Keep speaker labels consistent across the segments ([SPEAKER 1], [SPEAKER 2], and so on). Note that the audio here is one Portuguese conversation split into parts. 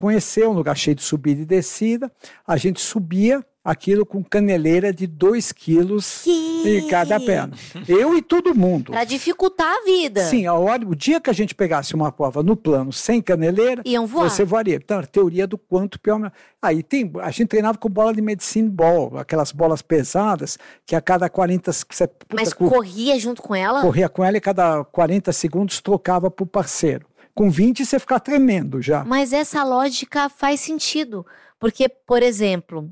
[SPEAKER 1] conhecer, um lugar cheio de subida e descida. A gente subia aquilo com caneleira de 2 quilos em cada perna. Eu e todo mundo.
[SPEAKER 2] Pra dificultar a vida.
[SPEAKER 1] Sim, o dia que a gente pegasse uma prova no plano sem caneleira,
[SPEAKER 2] iam voar.
[SPEAKER 1] você voaria. Então, a teoria do quanto pior. Aí a gente treinava com bola de medicine ball, aquelas bolas pesadas, que a cada 40...
[SPEAKER 2] Mas corria junto com ela?
[SPEAKER 1] Corria com ela e cada 40 segundos trocava pro parceiro. Com 20 você fica tremendo já.
[SPEAKER 2] Mas essa lógica faz sentido. Porque, por exemplo...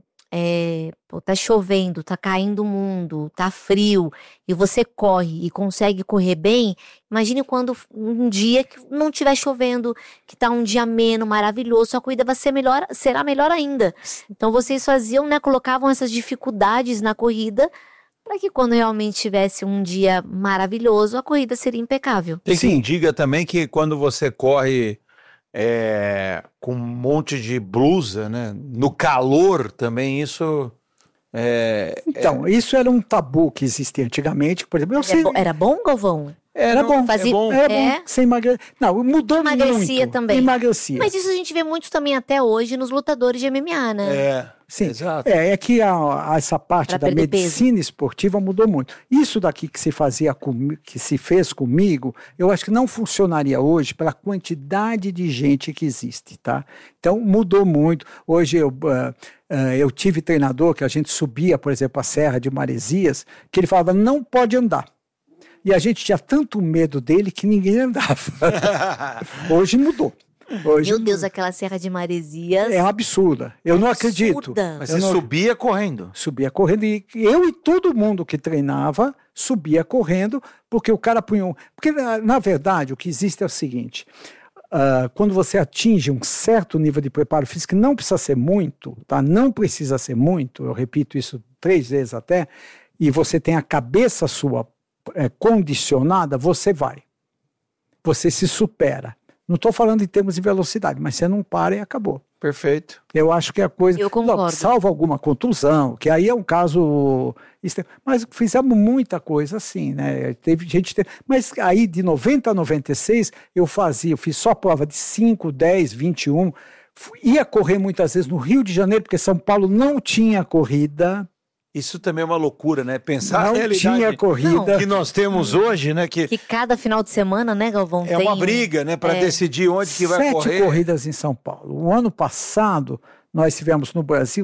[SPEAKER 2] tá chovendo, tá caindo o mundo, tá frio, e você corre e consegue correr bem. Imagine quando um dia que não estiver chovendo, que tá um dia ameno, maravilhoso, sua corrida vai ser melhor, será melhor ainda. Então vocês faziam, né, colocavam essas dificuldades na corrida, para que quando realmente tivesse um dia maravilhoso, a corrida seria impecável.
[SPEAKER 3] Tem quem diga também que quando você corre com um monte de blusa, né? No calor também isso...
[SPEAKER 1] Então, isso era um tabu que existia antigamente. Por exemplo,
[SPEAKER 2] Era bom, Galvão?
[SPEAKER 1] Era bom.
[SPEAKER 2] Fazia...
[SPEAKER 1] Era bom. Sem emagrecer. Não, mudou
[SPEAKER 2] Emagrecia
[SPEAKER 1] muito.
[SPEAKER 2] também.
[SPEAKER 1] Emagrecia.
[SPEAKER 2] Mas isso a gente vê muito também até hoje nos lutadores de MMA, né?
[SPEAKER 1] Sim,
[SPEAKER 3] exato.
[SPEAKER 1] É que essa parte
[SPEAKER 2] Pra
[SPEAKER 1] da
[SPEAKER 2] perder
[SPEAKER 1] medicina esportiva mudou muito. Isso daqui que que se fez comigo, eu acho que não funcionaria hoje pela quantidade de gente que existe, tá? Então mudou muito. Hoje eu tive treinador que a gente subia, por exemplo, a Serra de Maresias, que ele falava, não pode andar. E a gente tinha tanto medo dele que ninguém andava. Hoje mudou.
[SPEAKER 2] Meu Deus, aquela Serra de Maresias.
[SPEAKER 1] É absurda. Eu não acredito.
[SPEAKER 3] Mas você subia correndo?
[SPEAKER 1] Subia correndo. E eu e todo mundo que treinava subia correndo, porque o cara punha... Porque, na verdade, o que existe é o seguinte... quando você atinge um certo nível de preparo físico, que não precisa ser muito, tá? Não precisa ser muito, eu repito isso 3 vezes até, e você tem a cabeça sua condicionada, você vai. Você se supera. Não estou falando em termos de velocidade, mas você não para e acabou.
[SPEAKER 3] Perfeito.
[SPEAKER 1] Eu acho que a coisa...
[SPEAKER 2] Eu concordo.
[SPEAKER 1] Salvo alguma contusão, que aí é um caso... Mas fizemos muita coisa assim, né? Mas aí de 90 a 96, eu fiz só prova de 5, 10, 21. Ia correr muitas vezes no Rio de Janeiro, porque São Paulo não tinha corrida.
[SPEAKER 3] Isso também é uma loucura, né? Pensar
[SPEAKER 1] não
[SPEAKER 3] a realidade
[SPEAKER 1] tinha corrida
[SPEAKER 3] que nós temos hoje, né? Que
[SPEAKER 2] cada final de semana, né, Galvão?
[SPEAKER 3] É uma briga, né? Para decidir onde que vai correr.
[SPEAKER 1] 7 corridas em São Paulo. O ano passado, nós tivemos no Brasil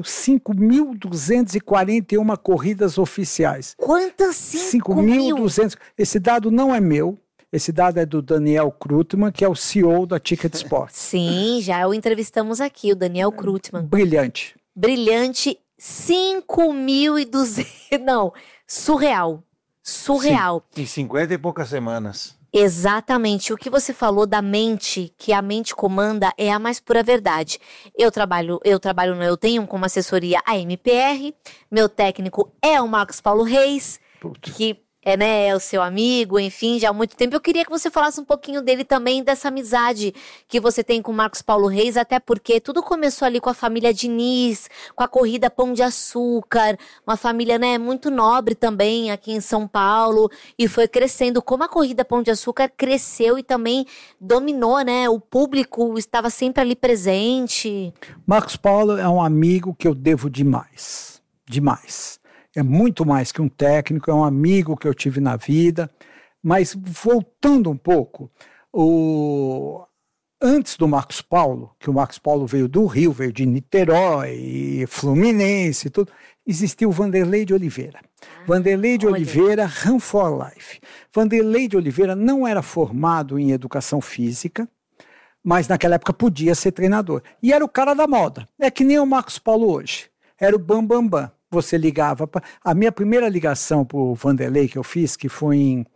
[SPEAKER 1] 5.241 corridas oficiais.
[SPEAKER 2] Quantas?
[SPEAKER 1] 5.200. Esse dado não é meu. Esse dado é do Daniel Krutman, que é o CEO da Ticket Sports.
[SPEAKER 2] Sim, já o entrevistamos aqui, o Daniel Krutman.
[SPEAKER 1] Brilhante.
[SPEAKER 2] 5.200, não, surreal. Sim,
[SPEAKER 3] em 50 e poucas semanas.
[SPEAKER 2] Exatamente, o que você falou da mente, que a mente comanda, é a mais pura verdade. Eu tenho como assessoria a MPR, meu técnico é o Marcos Paulo Reis, que é o seu amigo, enfim, já há muito tempo. Eu queria que você falasse um pouquinho dele também, dessa amizade que você tem com o Marcos Paulo Reis, até porque tudo começou ali com a família Diniz, com a corrida Pão de Açúcar, uma família, muito nobre também aqui em São Paulo, e foi crescendo. Como a corrida Pão de Açúcar cresceu e também dominou, né? O público estava sempre ali presente.
[SPEAKER 1] Marcos Paulo é um amigo que eu devo demais, demais. É muito mais que um técnico, é um amigo que eu tive na vida. Mas voltando um pouco, antes do Marcos Paulo, que o Marcos Paulo veio do Rio, veio de Niterói, Fluminense, tudo, existia o Vanderlei de Oliveira. Vanderlei de Oliveira, Run for Life. Vanderlei de Oliveira não era formado em educação física, mas naquela época podia ser treinador. E era o cara da moda. É que nem o Marcos Paulo hoje. Era o Bam. Você ligava. A minha primeira ligação para o Vanderlei que eu fiz, que foi em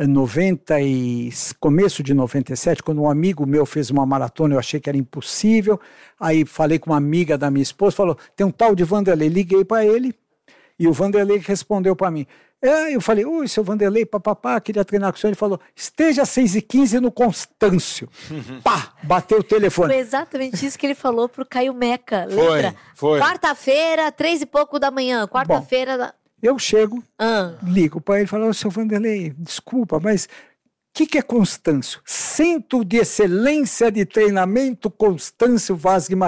[SPEAKER 1] começo de 97, quando um amigo meu fez uma maratona, eu achei que era impossível. Aí falei com uma amiga da minha esposa, falou, tem um tal de Vanderlei. Liguei para ele e o Vanderlei respondeu para mim. Eu falei, oi, seu Vanderlei, papapá, queria treinar com o senhor. Ele falou, esteja às 6h15 no Constâncio. Pá, bateu o telefone.
[SPEAKER 2] Foi exatamente isso que ele falou pro Caio Meca, lembra?
[SPEAKER 3] Foi.
[SPEAKER 2] Quarta-feira, 3 e pouco da manhã, quarta-feira...
[SPEAKER 1] Eu chego, ligo para ele e falo, seu Vanderlei, desculpa, mas que é Constâncio? Centro de Excelência de Treinamento Constâncio Vaz Guimarães.